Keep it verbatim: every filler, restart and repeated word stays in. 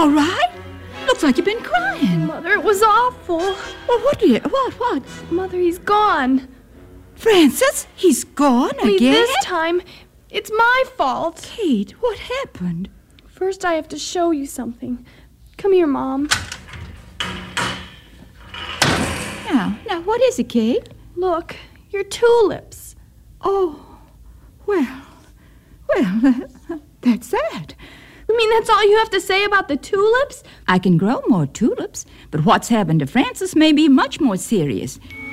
all right? Looks like you've been crying. Mother, it was awful. Well, what did... What, what? Mother, he's gone. Francis, he's gone Only again? this time, it's my fault. Kate, what happened? First, I have to show you something. Come here, Mom. Now, now, what is it, Kate? Look, your tulips. Oh, well, well, that's that. You mean that's all you have to say about the tulips? I can grow more tulips, but what's happened to Francis may be much more serious.